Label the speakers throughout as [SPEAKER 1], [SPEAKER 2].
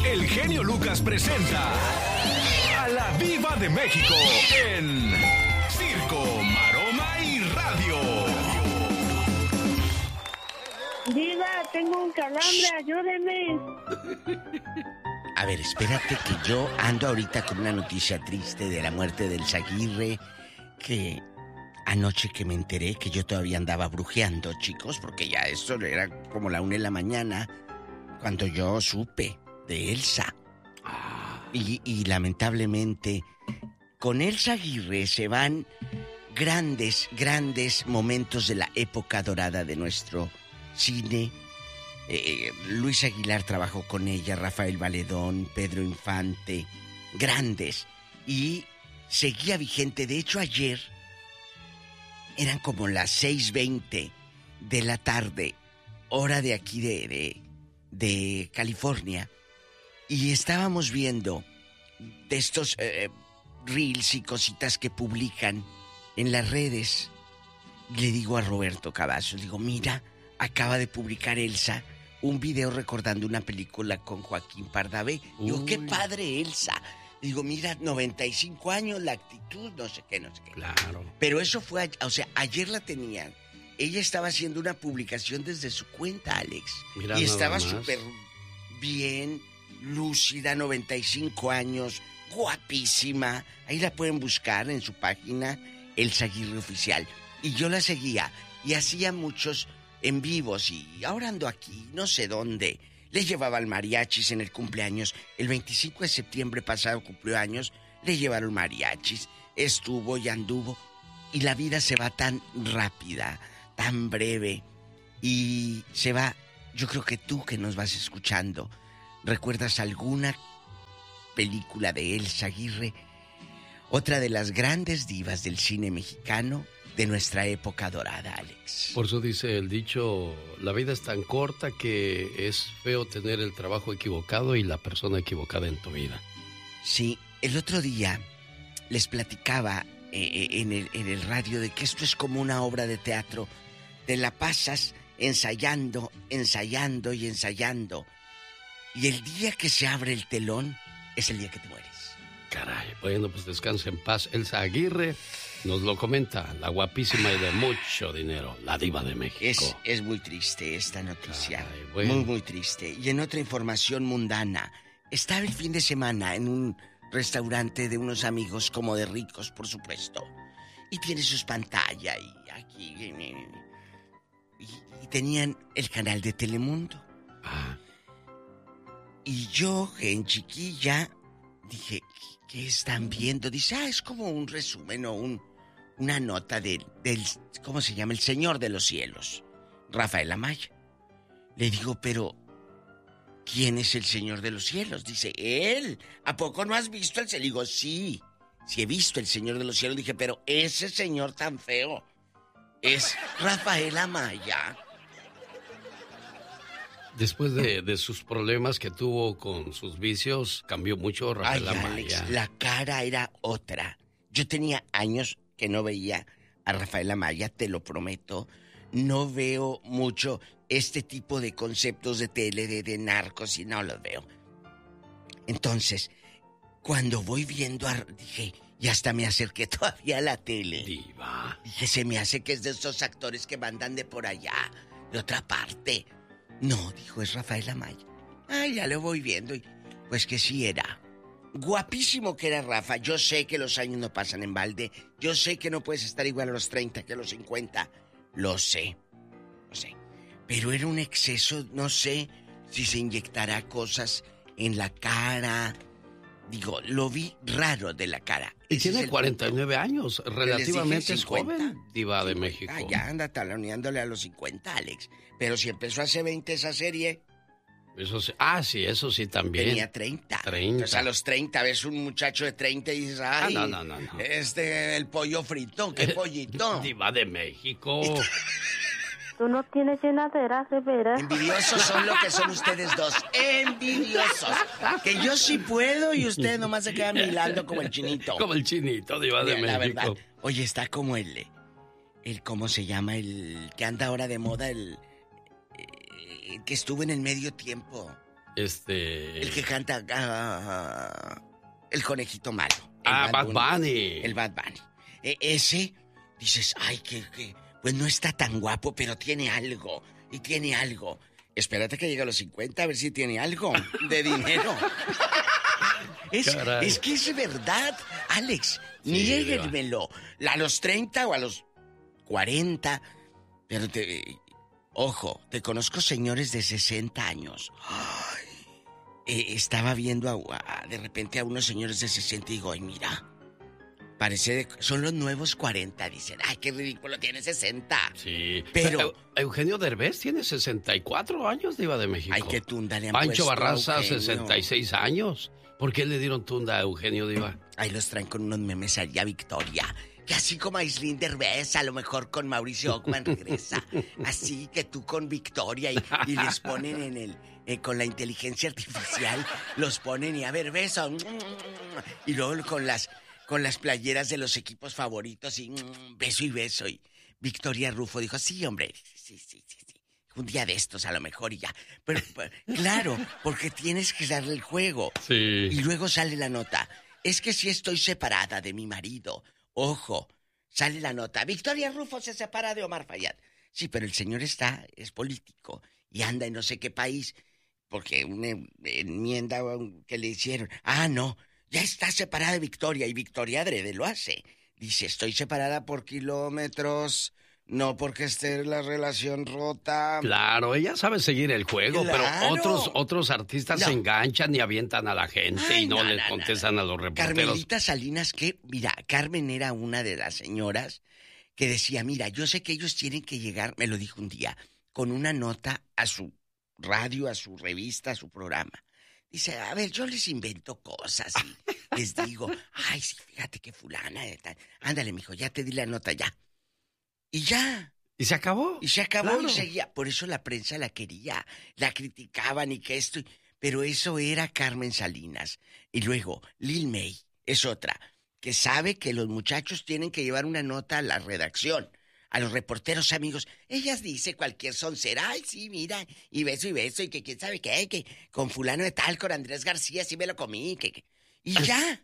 [SPEAKER 1] el genio Lucas presenta a la Diva de México en Circo, Maroma y Radio.
[SPEAKER 2] Diva, tengo un calambre, ayúdeme.
[SPEAKER 3] A ver, espérate que yo ando ahorita con una noticia triste de la muerte del Aguirre, que anoche que me enteré que yo todavía andaba brujeando, chicos, porque ya esto era como la 1 de la mañana cuando yo supe de Elsa. Y lamentablemente con Elsa Aguirre se van grandes momentos de la época dorada de nuestro cine. Luis Aguilar trabajó con ella, Rafael Valedón, Pedro Infante, grandes, y seguía vigente. De hecho, ayer eran como las 6:20 de la tarde, hora de aquí de California, y estábamos viendo de estos reels y cositas que publican en las redes. Le digo a Roberto Cavazos, digo, mira, acaba de publicar Elsa un video recordando una película con Joaquín Pardavé. Digo, qué padre Elsa. Digo, mira, 95 años, la actitud, no sé qué.
[SPEAKER 4] Claro.
[SPEAKER 3] Pero eso fue, o sea, ayer la tenían. Ella estaba haciendo una publicación desde su cuenta, Alex.
[SPEAKER 4] Mira,
[SPEAKER 3] y estaba súper bien, lúcida, 95 años, guapísima. Ahí la pueden buscar en su página, Elsa Aguirre Oficial. Y yo la seguía y hacía muchos en vivos, y ahora ando aquí, no sé dónde. Le llevaba al mariachis en el cumpleaños. El 25 de septiembre pasado cumplió años. Le llevaron mariachis. Estuvo y anduvo. Y la vida se va tan rápida, tan breve. Y se va. Yo creo que tú que nos vas escuchando, ¿recuerdas alguna película de Elsa Aguirre? Otra de las grandes divas del cine mexicano de nuestra época dorada, Alex.
[SPEAKER 4] Por eso dice el dicho, la vida es tan corta que es feo tener el trabajo equivocado y la persona equivocada en tu vida.
[SPEAKER 3] Sí, el otro día les platicaba en el radio de que esto es como una obra de teatro. Te la pasas ensayando y ensayando. Y el día que se abre el telón es el día que te mueres.
[SPEAKER 4] Caray, bueno, pues descansa en paz. Elsa Aguirre nos lo comenta, la guapísima y de mucho dinero, la diva de México.
[SPEAKER 3] Es muy triste esta noticia.
[SPEAKER 4] Caray, bueno.
[SPEAKER 3] Muy triste. Y en otra información mundana, estaba el fin de semana en un restaurante de unos amigos como de ricos, por supuesto. Y tiene sus pantallas y aquí... Y tenían el canal de Telemundo. Y yo, en chiquilla, dije, ¿qué están viendo? Dice, es como un resumen o una nota del... ¿Cómo se llama? El Señor de los Cielos, Rafael Amaya. Le digo, pero ¿quién es el Señor de los Cielos? Dice, él. ¿A poco no has visto el... Le digo, sí he visto el Señor de los Cielos. Dije, pero ese señor tan feo es Rafael Amaya.
[SPEAKER 4] Después de sus problemas que tuvo con sus vicios, cambió mucho Rafael Amaya.
[SPEAKER 3] Alex, la cara era otra. Yo tenía años que no veía a Rafael Amaya, te lo prometo. No veo mucho este tipo de conceptos de tele, de narcos, y no los veo. Entonces, cuando voy viendo, dije, y hasta me acerqué todavía a la tele.
[SPEAKER 4] Diva.
[SPEAKER 3] Dije, se me hace que es de esos actores que mandan de por allá, de otra parte. No, dijo, es Rafael Amaya. Ya lo voy viendo. Y pues que sí era. Guapísimo que era Rafa. Yo sé que los años no pasan en balde. Yo sé que no puedes estar igual a los 30 que a los 50. Lo sé. Pero era un exceso, no sé si se inyectará cosas en la cara. Digo, lo vi raro de la cara.
[SPEAKER 4] Y tiene 49 años, relativamente es joven, diva de México.
[SPEAKER 3] Ya anda taloneándole a los 50, Alex. Pero si empezó hace 20 esa serie...
[SPEAKER 4] Eso sí, sí, eso sí también.
[SPEAKER 3] Tenía 30. Entonces a los 30 ves un muchacho de 30 y dices, ay,
[SPEAKER 4] no.
[SPEAKER 3] el pollo frito, qué pollito.
[SPEAKER 4] Diva de México.
[SPEAKER 2] Tú no tienes llenadera, Rivera.
[SPEAKER 3] Envidiosos son lo que son ustedes dos. Envidiosos. Que yo sí puedo y ustedes nomás se quedan mirando como el chinito.
[SPEAKER 4] Como el chinito, diva de México.
[SPEAKER 3] La verdad. Oye, está como el ¿cómo se llama? El que anda ahora de moda, el que estuvo en el medio tiempo. El que canta el conejito malo.
[SPEAKER 4] Bad Bunny.
[SPEAKER 3] El Bad Bunny. Ese, dices, ay, que pues no está tan guapo, pero tiene algo. Y tiene algo. Espérate que llegue a los 50 a ver si tiene algo de dinero. Es que es verdad, Alex. Sí, niéguenmelo. A los 30 o a los 40. Pero ojo, te conozco señores de 60 años. Estaba viendo de repente a unos señores de 60 y digo, ay, mira. Son los nuevos 40, dicen. Ay, qué ridículo, tiene 60.
[SPEAKER 4] Sí.
[SPEAKER 3] Pero
[SPEAKER 4] Eugenio Derbez tiene 64 años, Diva de México.
[SPEAKER 3] Ay, qué tunda le han
[SPEAKER 4] Pancho
[SPEAKER 3] puesto
[SPEAKER 4] Barraza, 66 años. ¿Por qué le dieron tunda a Eugenio, Diva?
[SPEAKER 3] Ahí los traen con unos memes allá, Victoria. Que así como Aislinn Derbez, a lo mejor con Mauricio Ockman regresa. Así que tú con Victoria y les ponen con la inteligencia artificial, los ponen y a ver, beso. Y luego con las playeras de los equipos favoritos y beso y beso. Y Victoria Rufo dijo, sí, hombre, sí. Un día de estos a lo mejor y ya. Pero claro, porque tienes que darle el juego.
[SPEAKER 4] Sí.
[SPEAKER 3] Y luego sale la nota. Es que si estoy separada de mi marido. Ojo, sale la nota. Victoria Rufo se separa de Omar Fayad. Sí, pero el señor es político y anda en no sé qué país. Porque una enmienda que le hicieron. Ah, no. Ya está separada de Victoria y Victoria adrede lo hace. Dice, estoy separada por kilómetros, no porque esté la relación rota.
[SPEAKER 4] Claro, ella sabe seguir el juego,
[SPEAKER 3] claro.
[SPEAKER 4] Pero otros artistas se enganchan y avientan a la gente y no les contestan a los reporteros.
[SPEAKER 3] Carmelita Salinas, mira, Carmen era una de las señoras que decía, mira, yo sé que ellos tienen que llegar, me lo dijo un día, con una nota a su radio, a su revista, a su programa. Dice, a ver, yo les invento cosas y les digo, ay, sí, fíjate que fulana, ándale, mijo, ya te di la nota, ya. Y ya.
[SPEAKER 4] ¿Y se acabó?
[SPEAKER 3] Y se acabó,
[SPEAKER 4] claro.
[SPEAKER 3] Y seguía. Por eso la prensa la quería, la criticaban y que esto. Pero eso era Carmen Salinas. Y luego, Lil May es otra, que sabe que los muchachos tienen que llevar una nota a la redacción. A los reporteros amigos, ellas dice cualquier soncera, ay, sí, mira, y beso, y que quién sabe qué, que con fulano de tal, con Andrés García, sí me lo comí, y ya,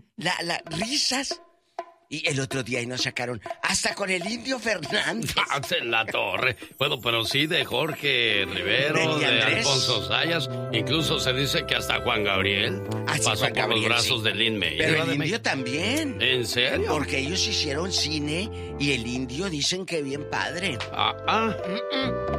[SPEAKER 3] risas. Y el otro día ahí nos sacaron hasta con el Indio Fernández.
[SPEAKER 4] En la torre. Bueno, pero sí de Jorge Rivero, de Alfonso Sayas. Incluso se dice que hasta Juan Gabriel pasó Juan por Gabriel, los brazos de Lin May.
[SPEAKER 3] Pero el Indio también.
[SPEAKER 4] ¿En serio?
[SPEAKER 3] Porque ellos hicieron cine y el Indio dicen que bien padre.